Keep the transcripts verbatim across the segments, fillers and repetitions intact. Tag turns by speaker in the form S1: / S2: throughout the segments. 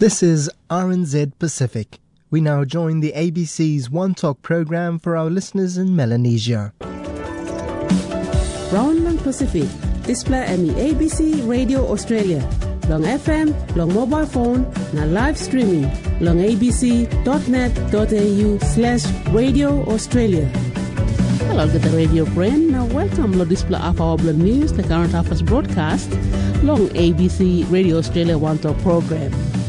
S1: This is R N Z Pacific. We now join the A B C's One Talk program for our listeners in Melanesia.
S2: Brown lang Pacific, display any A B C Radio Australia, long F M, long mobile phone, na live streaming, long abc.net.au slash Radio Australia. Hello, get the radio friend. Now welcome to display of our news, the current affairs broadcast, long A B C Radio Australia One Talk program.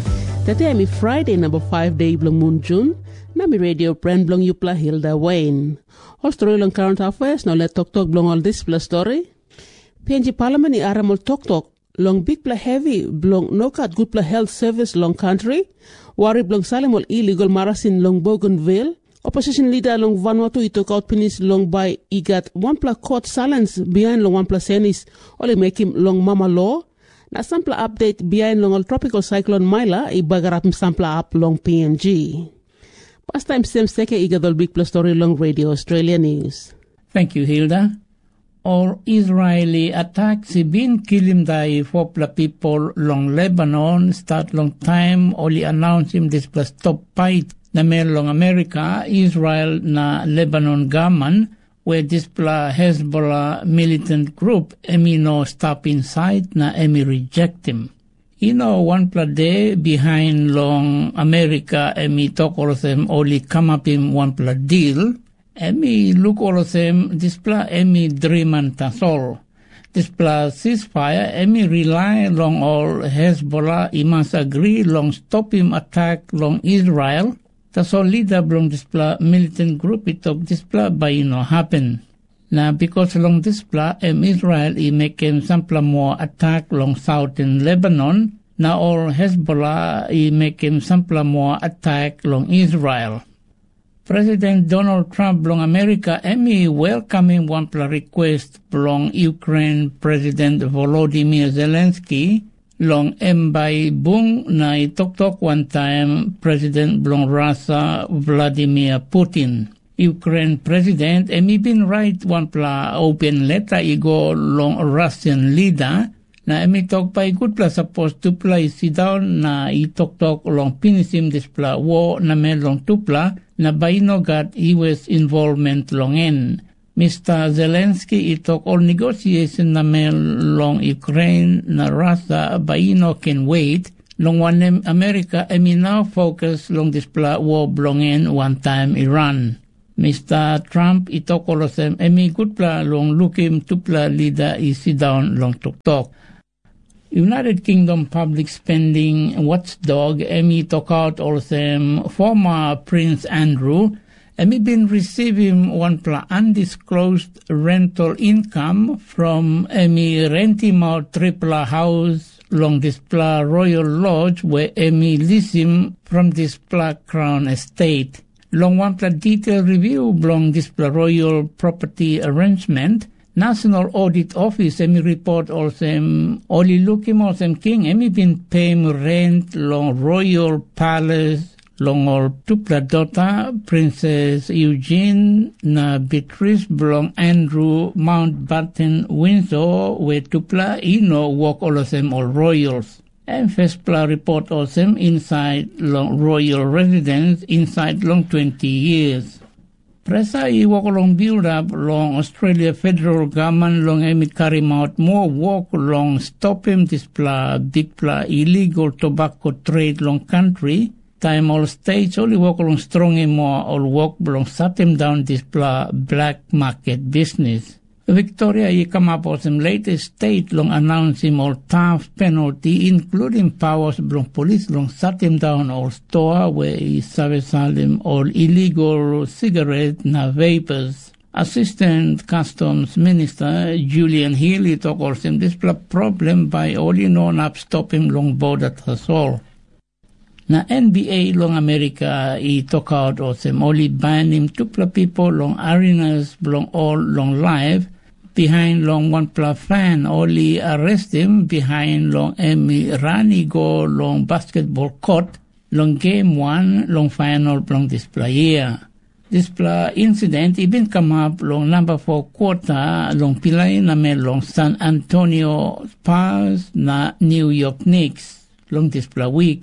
S2: Today is Friday, number five day blong moon June. Nami radio friend blong yupla Hilda Wayne. Australia long current affairs. Now let talk talk blong all this plus story. P N G Parliament i aramol talk talk long big pla heavy blong no cut good pla health service long country. Wari blong salimol illegal marasin long Bougainville. Opposition leader long Vanuatu i took out pinis long by i got one pla court silence behind long one pla senis. Only make him long mama law. Na sampla update behind long tropical cyclone Myla i bagarap sampla up long P N G. Past time same seke igadol big plus story long Radio Australia News.
S3: Thank you, Hilda. All Israeli attacks been killing die fopla people long Lebanon start long time only announce him this plus stop fight na may long America, Israel na Lebanon government where this pla Hezbollah militant group emi no stop inside na emi reject him. You know, one pla day behind long America emi talk all of them only come up in one pla deal. Emi look all of them this pla emi dream and tasol. This pla ceasefire emi rely long all Hezbollah he must agree long stop him attack long Israel. Tasol leader belong this pla militant group it of this pla by you know happen. Now because along this pla em Israel he make him some pla more attack long southern Lebanon. Now all Hezbollah he make him some pla more attack long Israel. President Donald Trump long America emi welcoming one pla request long Ukraine President Volodymyr Zelensky. Long embay bung na itok-tok one time President blong Russia Vladimir Putin. Ukraine President emi bin write one pla open letter igo long Russian leader na emi talk pa good pla supposed to play sit down na itok-tok long pinisim this pla war na may long tupla na baino got U S involvement long en. Mister Zelensky itok all negotiation na may long Ukraine na Russia baino can wait long one America emi now focus long this pla war blongen one time Iran. Mister Trump itok all of them emi good pla long look him to pla leader is sit down long tok tok. United Kingdom public spending watchdog emi talk out all of them former Prince Andrew emi been receiving one pla undisclosed rental income from emi renting out tripla house long this pla Royal Lodge where emi lease him from this pla Crown Estate. Long one pla detailed review long this pla Royal Property Arrangement. National Audit Office emi report also only look him also king emi been paying rent long Royal Palace long or tupla daughter Princess Eugene na Beatrice belong Andrew Mountbatten Windsor where tupla ino walk all of them all royals. And first pla report also inside long royal residence inside long twenty years. Presa i walk along build up long Australia federal government long emi carry out more walk long stop him this pla big pla illegal tobacco trade long country. Time all states only walk along strong more or walk along shut him down this blah, black market business. Victoria he come up with some latest state long announce him all tough penalty including powers belong police long shut him down all store where he service him all illegal cigarette na vapors. Assistant Customs Minister Julian Hill he talk also him this problem by only known up stop him long border as all. Na N B A long America i talk out also only ban him two pla people long arenas long all long live behind long one pla fan only arrest him behind long emi rani go long basketball court long game one long final long this pla year. This pla incident even come up long number four quarter long pilay na me long San Antonio Spurs na New York Knicks long this pla week.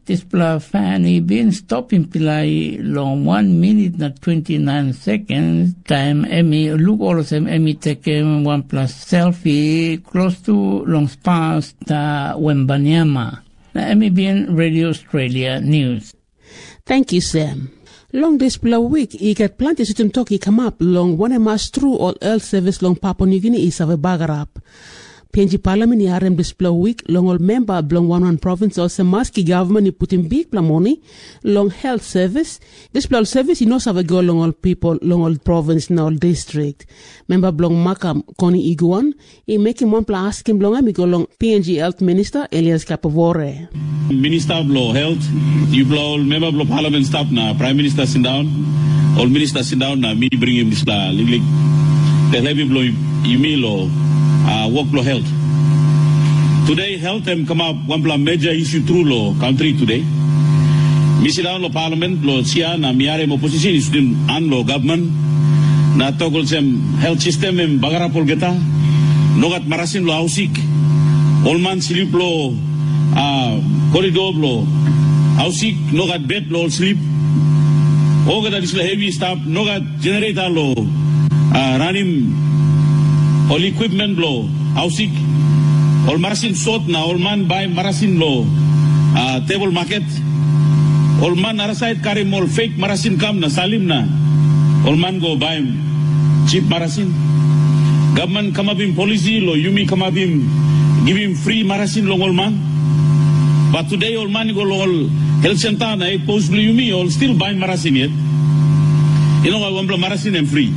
S3: This pla fan he been stopping pilai long one minute na twenty-nine seconds time Emmy look all of them Emmy take one plus selfie close to long spas ta Wembanyama. Na Emmy been Radio Australia News.
S2: Thank you, Sam. Long this pla week, I get plenty situm talkie come up long one mas through all health service long Papua New Guinea is a bagarap. P N G Parliament ni arem this pla week long all member long one one province also maski government ni put in big pla money long health service. This pla service you know have a go long all people long all province and all district. Member long Makam Connie Iguan, he make him one pla ask him long ami go long P N G Health Minister Elias Kapavore.
S4: Minister of Law Health, you blow member of Parliament staff na Prime Minister sit down, all minister sit down na me bring him this la lig lig. The heavy blow you mean law. Uh, work law health. Today, health them come up one major issue through law country today. Misilan law parliament law siya na miyare opposition is din an law government na togol sem health system em bagarapol geta nogat marasin law ausik olman sleep law uh, corridor law ausik nogat bed law sleep ogada disla heavy staff nogat generator law uh, running all equipment blow, ausik, all marasin sot na, all man buy marasin blow, uh, table market, all man arasait karim all fake marasin kam na salim na, all man go buy cheap marasin. Government come up in policy, lo yumi come up in give him free marasin long all man. But today all man go all health center na post yumi all still buy marasin yet. You know I want marasin and free.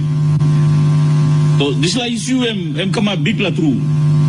S4: So this la issue em em come up big la true.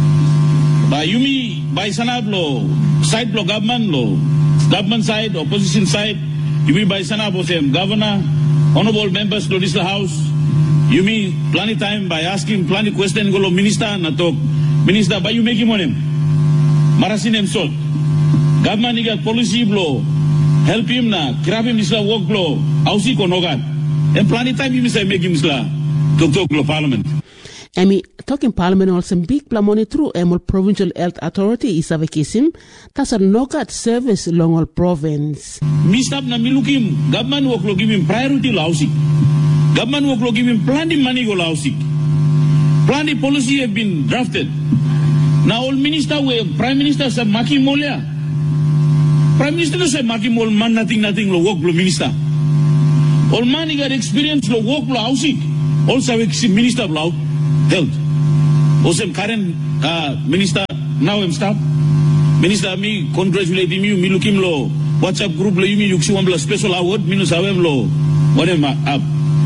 S4: By yumi by sanab lo side lo government lo government side opposition side yumi by sanab osem governor honorable members lo this la house yumi plenty time by asking plenty question go lo minister na talk minister by you make him on him marasin em salt government igat policy lo help him na grab him this la work lo ausi ko nogat and plenty time yumi say make him this la talk talk lo parliament.
S2: Emi talking parliament also big pla money through Emol Provincial Health Authority is a vacation. That's a nogat service long all province.
S4: Mistap na milukim government work lo give him priority lausik. Government work lo give him plenty money go lausik. Plenty policy have been drafted. Now all minister we prime minister say maki molia. Prime minister say maki mol man nothing nothing lo work lo minister. All man got experience lo work lo ausik. Also minister of law health. Also current uh, minister now I'm stop. Minister me congratulate me me looking lo WhatsApp group lo me you see one special award minus awem lo whatever up.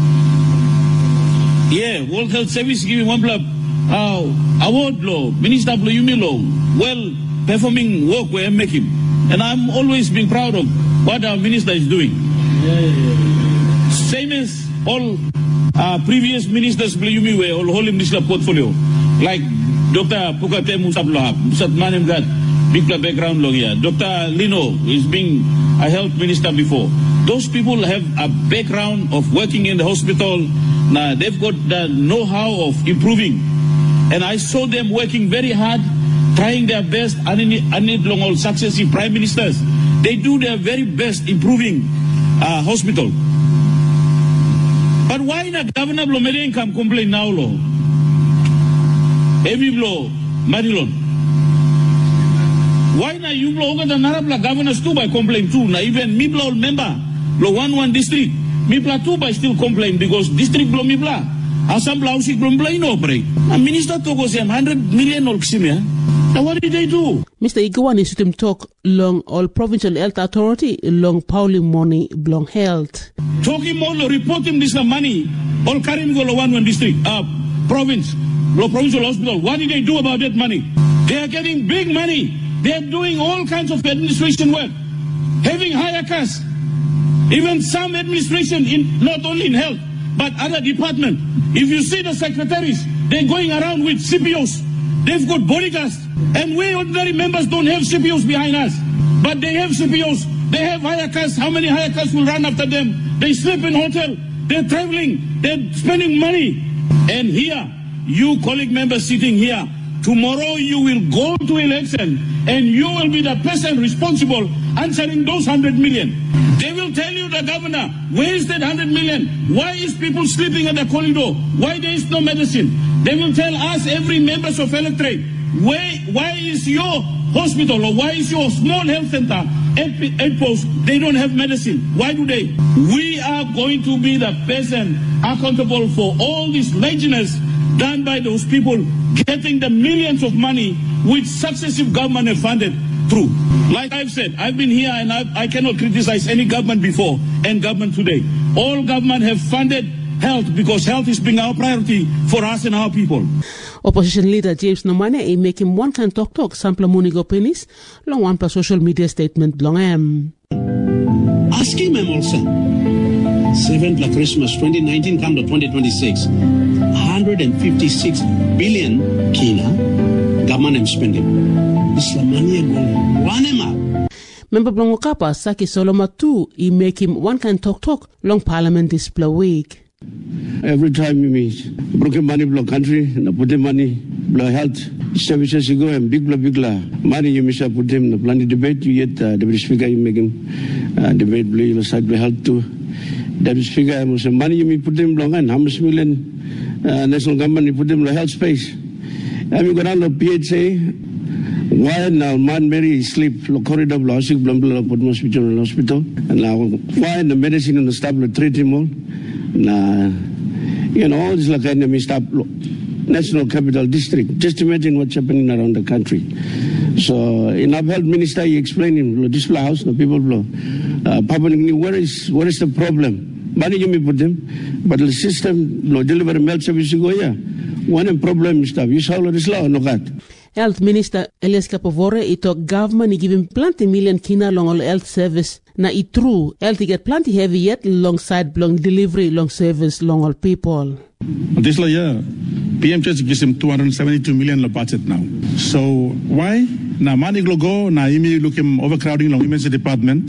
S4: Yeah, World Health Service giving one blood uh, award lo minister lo you me lo well performing work where I'm making, and I'm always being proud of what our minister is doing. Yeah, yeah, yeah. Same as all. Uh, previous ministers Blayumi were all holding this portfolio, like Doctor Pukate Musablohab, Musat Manem got big background long here. Doctor Lino is being a health minister before. Those people have a background of working in the hospital. Now they've got the know-how of improving, and I saw them working very hard, trying their best. And I need long all successive prime ministers. They do their very best improving uh, hospital. But why not Governor Blomeren come complain now, lo? Every blow, Marilon. Why not you blow over the Narabla governors too by complain too? Now even me blow member, blow one one district, me blow too by still complain because district blow me blow. Asam blow si blow blow no break. Now minister togo say hundred million or ksimia. Now what did they do?
S2: Mister Iguan is to talk long all provincial health authority long Pauli money long health.
S4: Talking more report him this money all carry me go to one one district uh province low provincial hospital. What did they do about that money? They are getting big money. They are doing all kinds of administration work, having higher costs. Even some administration in not only in health but other department. If you see the secretaries, they're going around with C P Os. They've got bodyguards. And we ordinary members don't have C P Os behind us. But they have C P Os. They have higher costs. How many higher costs will run after them? They sleep in hotel. They're traveling. They're spending money. And here, you colleague members sitting here, tomorrow you will go to election and you will be the person responsible answering those one hundred million. They will tell you, the governor, where is that one hundred million? Why is people sleeping at the corridor? Why there is no medicine? They will tell us, every members of electorate, where, why is your hospital or why is your small health center aid post, they don't have medicine? Why do they? We are going to be the person accountable for all this laziness done by those people getting the millions of money which successive government have funded through. Like I've said, I've been here and I, I cannot criticize any government before and government today. All government have funded health because health is being our priority for us and our people.
S2: Opposition leader James Nomane a make him one can talk talk sample munigo penis long one per social media statement long am.
S5: Asking them also. Seven plus Christmas twenty nineteen come to twenty twenty-six. one hundred fifty-six billion kina government am spending. Islamania go one em up.
S2: Member Blongo Kapa Saki Soloma too he make him one can talk talk long parliament display week.
S6: Every time we meet, broken money blow country, na put them money blow health. Services you go and big blow big la money you miss put them the plan debate you get uh, the speaker you make him uh, debate blow you side blow health too. The speaker must money you put them blow and how much million uh, national government you put them blow health space. I mean go down to P H A. Why now man Mary sleep lo corridor blow sick blow blow put hospital in hospital and now why the medicine in the staff blow treat him all. Nah, you know, all this like enemy stop national capital district. Just imagine what's happening around the country. So, in our health minister, he explained him, this house, the people blow. Uh, where is where is the problem? Money you may put them, but the system, no deliver health service you go yeah. One problem is stuff. You solve this law or no got.
S2: Health Minister Elias Kapovore ito government i giving plenty million kina long all health service na i true health get plenty heavy yet long side long delivery long service long all people.
S7: This year, P M H gives him two hundred seventy-two million lo budget now. So why? Na money go go na imi look him overcrowding long emergency department.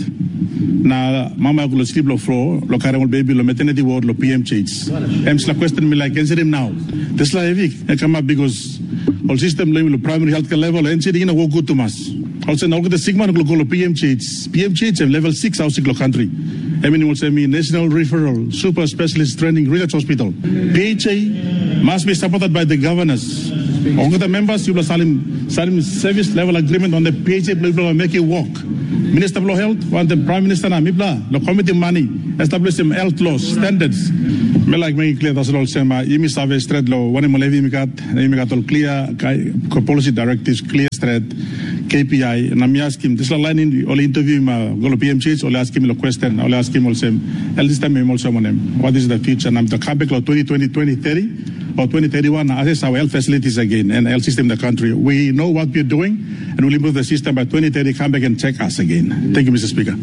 S7: Na mama go sleep lo floor lo carry baby lo maternity ward lo P M H. Ems la question me like answer him now. This la heavy e come up because all system level primary healthcare level and sitting in a good to us. Also now the sigma go go P M H. P M H level six housing lo country. I mean will say me national referral super specialist training research hospital. P H A must be supported by the governors. All the members you will salim salim service level agreement on the P H A level make it work. Minister of Health want the Prime Minister na mibla the committee money establish some health laws standards. Me like me clear that's all sema imi save straight law one mo levi mi gat imi gat all clear policy directives clear straight K P I na mi ask him this line in all interview ma go P M H all ask him the question all ask him all same el this time also monem what is the future and the cabinet law twenty twenty twenty thirty or twenty thirty-one assess our health facilities again and health system in the country. We know what we're doing and we'll improve the system by twenty thirty come back and check us again. Thank you, Mister Speaker.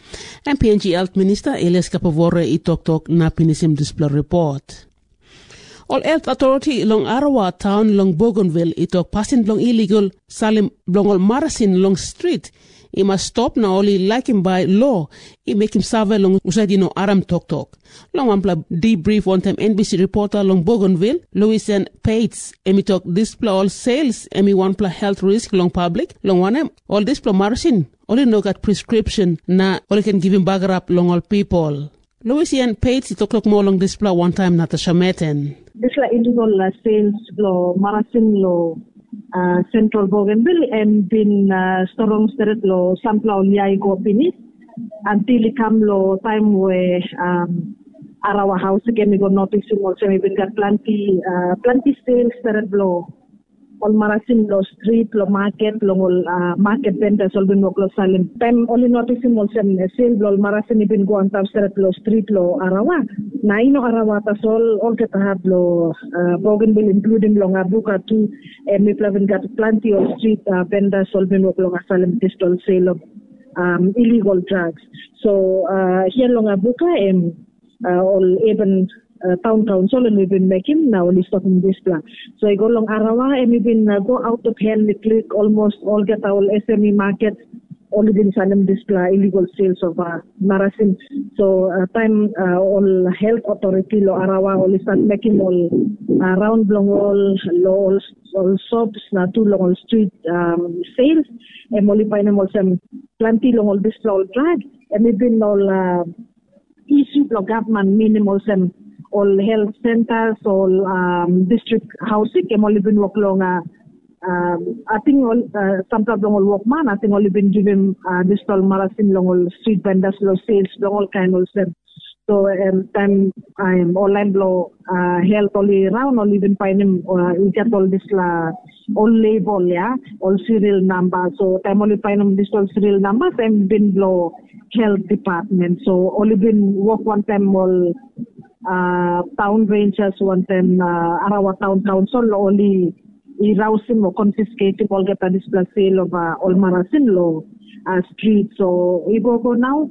S2: And P N G Health Minister Elias Kapovore i talk talk na pinisim display report. All Health Authority long Arawa town long Bougainville i talk passing long illegal salim long all Marasin long street. He must stop now only like him by law. He make him serve long usai no aram talk talk. Long one debrief one time N B C reporter long Bougainville, Louis and Pates, emi talk display all sales, emi one pla health risk long public, long one em all display Marasin. Only no got prescription na only can give him bagger up long all people. Louis and Pates talk talk more long display one time Natasha Meten.
S8: This la illegal sales law Marasin law. Uh, Central Bougainville and been uh, storong steret lo sampla liay ko pinis until come lo time where um, Arawa house again we got notice mo so we got plenty uh, plenty sales steret lo all Marasin lo street lo market lo uh, market vendors all been lo salim time only notice mo sem sale lo Marasin been go on steret lo street lo Arawa na ino Arawa tas all all ketahab lo uh, Bougainville including lo Ngabuka too and we have got plenty of street uh, vendors all been lo salim pistol sale of um, illegal drugs so uh, here lo Ngabuka and uh, all even Uh, town council and we've been making now only stopping this plan. So I go along Arawa and we've been uh, go out of hand we click almost all get our S M E market only din salim display illegal sales of uh, marasin. So uh, time uh, all health authority lo arawa all start making all uh, round long all lo all, all shops na two long all street um, sales. And only find them also plenty long all display all drug. And even all uh, issue lo government minimal some all health centers, all um, district housing. And only been work long. Uh, Um, I think all uh, some long all workman. I think only been given uh, this all marathon long all street vendors, low sales, long all kind of stuff. So um, time I'm online blow uh, health only around, only been finding uh, we get all this la all label, yeah, all serial number. So time only find them this all serial numbers. Time been blow health department. So only been work one time all uh, town rangers, one time uh, Arawa town council only. I-rousing mo, confiscating all get a display sale of uh, all marasin lo uh, street. So, ibo ko now,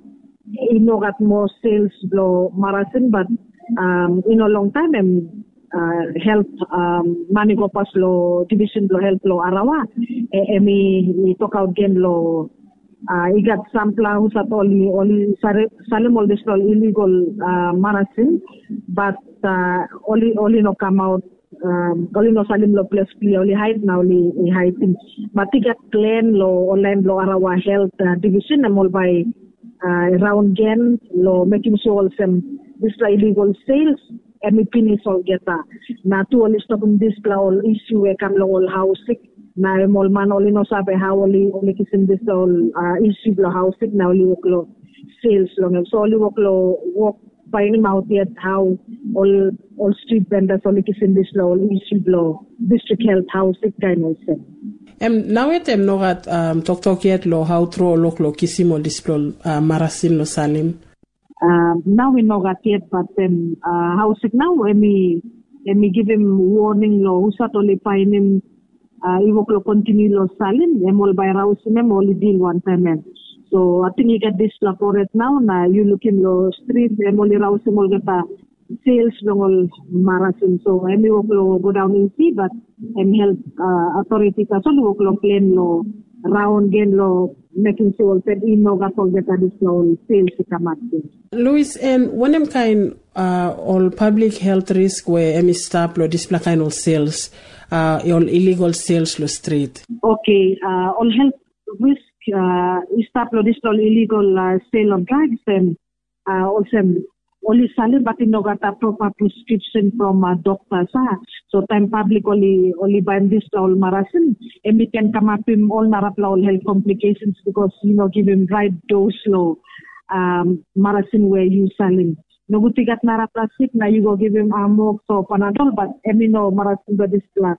S8: ino got more sales lo marasin, but um, in a long time, um, uh, health, um, manigo pas lo, division lo health lo arawa, e, e mi, mi talk out again lo, uh, I got sampla who's at only, only, salim all this lo illegal uh, marasin, but uh, only, only no come out. Um, only no salim lo plus clear only height now only height but tiga clan lo online lo arawa health uh, division na all by uh, round gen lo making sure some this illegal sales and me finish all geta na tu only stop this all issue e kam lo all housing na all man only no sabe how only only kisim this all uh, issue lo housing na only work lo sales lo so only work lo work finding out yet how all all street vendors only in this law, all issue law, district health housing kind of thing.
S2: Um, now it am no at um talk talk yet lo how throw look lo kisimo display uh, marasin lo salim.
S8: Um, now we know that yet, but um uh housing now let me let me give him warning lo who sat only find him uh he will continue lo salim em all by rouse him only deal one time. And so I think you get this laporet now. Now you look in the street, em only rouse him all get a sales long all marathon. So em will go down and see, but em health uh, authority ka so lo lo plan lo round gen lo making sure that in no got all get a this lo sales kamat.
S2: Louis, and when em kind uh all public health risk where em stop lo display kind of sales, uh all illegal sales lo street.
S8: Okay, uh all health risk. Uh, stop lo this all illegal uh, sale of drugs and uh, also only selling but in no got a proper prescription from a doctor sa. So time public only only buy this all marasin and we can come up him all narapla all health complications because you know give him right dose lo um marasin where you selling. No good got narapla sick now you go give him amok so panadol but emi no marasin but this class.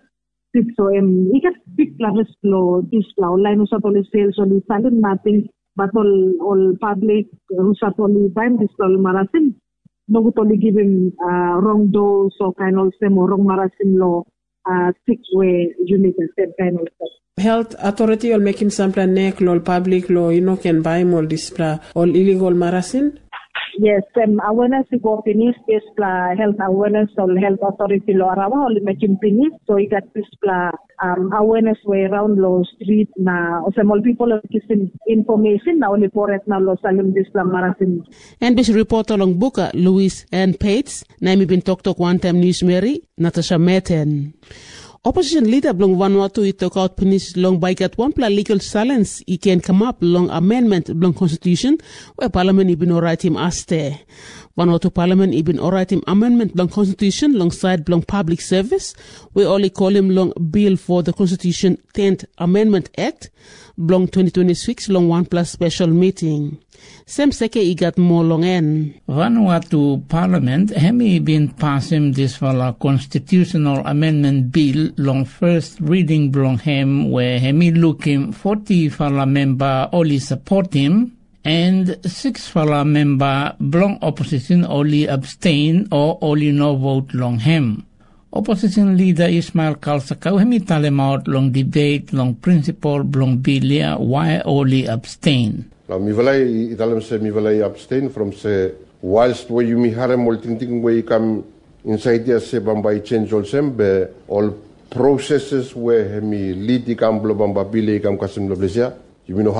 S8: So um, we get big risk law, this law, online who's only sales only selling nothing, but all all public who's only buying this law marasin, no good only give him uh, wrong dose or kind of same or wrong marasin law, uh, sick way unit and same kind of stuff.
S2: Health authority will make him sample neck law, public law, you know, can buy him all this all illegal marasin.
S8: Yes, um, awareness go finish this uh, health awareness or health authority law arawa only make him finish so he got this uh, um, awareness way around law street na o some people are kissing information now only for it now law salim this marathon.
S2: And this report along Buka Louis and Pates na mi bin talk talk one time news Mary Natasha Meten. Opposition leader Blong Vanuatu I took out finish long by get one pla legal silence he can come up long amendment Blong constitution where parliament ibn alright him aste. Vanuatu parliament ibn alright him amendment Blong constitution alongside Blong public service we only call him long bill for the constitution tenth amendment act Blong twenty twenty-six long one plus special meeting. Sem seke I got more long en.
S3: Vanuatu Parliament hemi been passing this for a constitutional amendment bill long first reading blong hem where hemi looking forty fala member only support him and six fala member blong opposition only abstain or only no vote long hem. Opposition leader Ismail Kalsakau hemi talem out long debate long principle blong bilia why only abstain.
S9: Now, mi valai italam se mi valai abstain from se whilst where you mi harem all thinking where you come inside there se bamba change all sembe all processes where mi liti kam blo bamba bile kam kasim lo blesia you mi no harem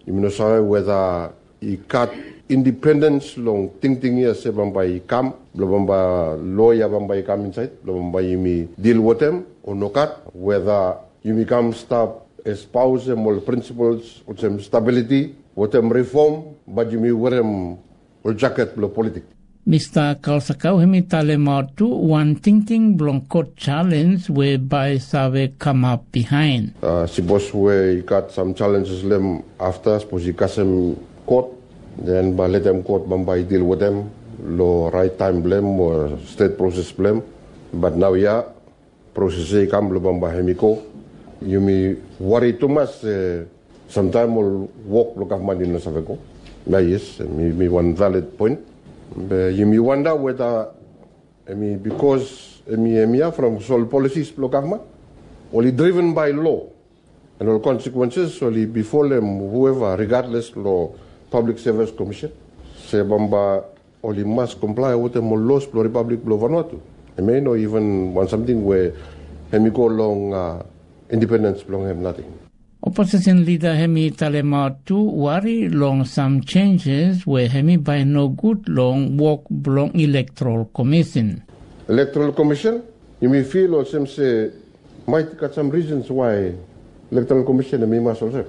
S9: You know, say whether he cut independence long ting ting ya se bamba kam lo bamba lawyer bamba kam inside lo bamba yimi deal with them or no cut whether you become stop espouse more principles or some stability what them reform but you me wear or jacket lo politics.
S3: Mister Kalsakau hemi talema tu one ting ting blong court challenge whereby Save come up behind.
S9: Uh, suppose we got some challenges them after suppose you got some court. Then by let them court Bombay deal with them, lo right time blame or state process blame. But now yeah, process come lo Bombay hemiko. You me worry too much. Uh, Sometime will walk lo government in Saveko. Yes, me me one valid point. But you me wonder whether I mean because me me from sol policies lo government only driven by law and all consequences only before them whoever regardless law. Public Service Commission, se bamba only must comply with the laws of the Republic of Vanuatu. I may not even want something where hemi go long uh, independence long have nothing.
S3: Opposition leader Hemi Talema to worry long some changes where Hemi by no good long work long electoral commission.
S9: Electoral commission, you may feel or some say might got some reasons why electoral commission may must also.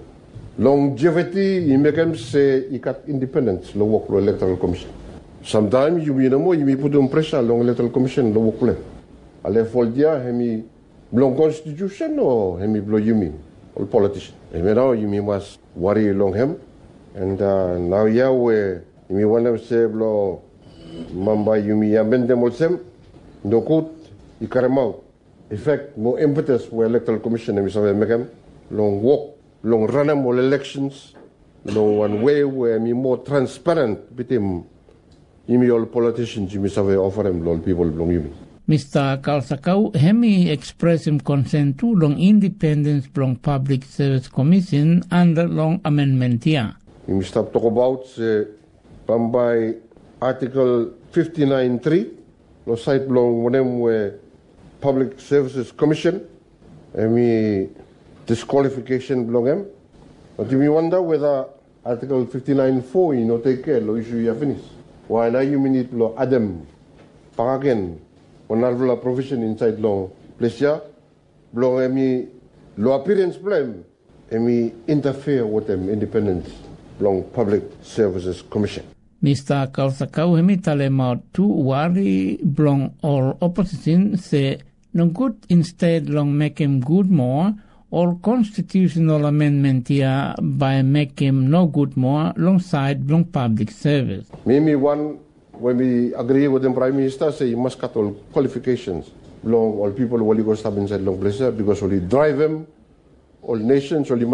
S9: Longevity, you make them say you got independence, lo work lo electoral commission. Sometimes you mean more, you may put on pressure long electoral commission, lo work lo. Ale foldia, hemi long constitution or hemi blow you mean, all politician. And now you mean was worry long him. And uh, now yeah, where you mean one of them say blow mamba you mean amend them all them, no good, you carry them out. Effect more impetus where electoral commission and we say make them long walk. Long run more elections, long one way where me more transparent between you all politicians you may offer them long people long you.
S3: Mister Kalsakau hemi express him consent to long independence long Public Service Commission under long amendment here.
S9: You stop talk about uh, by Article fifty-nine three, lo site long one where Public Services Commission, and me. Disqualification belong him. But you may wonder whether Article fifty-nine four you know take care lo issue you finish. Why now you need lo Adam Pagagen on a provision inside law place ya belong emi lo appearance blame emi interfere with them independence belong Public Services Commission.
S3: Mister Kalsakau hemi talema tu worry belong all opposition say no good instead long make him good more. All constitutional amendment here by make him no good more alongside long public service.
S9: Maybe one, when we agree with the Prime Minister, say you must cut all qualifications. Long all people will go stop inside long places because only drive them, all nations, only